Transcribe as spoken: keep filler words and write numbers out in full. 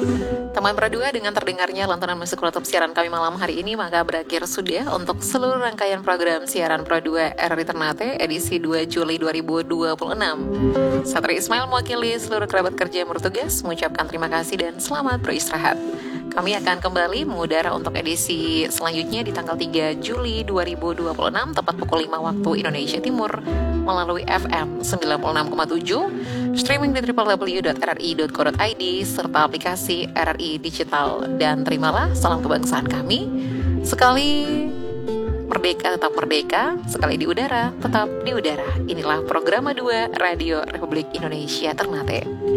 Teman berdua dengan terdengarnya lantunan musik penutup siaran kami malam hari ini, maka berakhir sudah untuk seluruh rangkaian program siaran Pro dua R R I Ternate edisi dua Juli dua ribu dua puluh enam. Satria Ismail mewakili seluruh kerabat kerja yang bertugas mengucapkan terima kasih dan selamat beristirahat. Kami akan kembali mengudara untuk edisi selanjutnya di tanggal tiga Juli dua ribu dua puluh enam tepat pukul lima waktu Indonesia Timur melalui F M sembilan puluh enam koma tujuh, streaming di w w w dot r r i dot co dot i d serta aplikasi R R I Digital. Dan terimalah salam kebangsaan kami. Sekali merdeka tetap merdeka, sekali di udara tetap di udara. Inilah Programa dua Radio Republik Indonesia Ternate.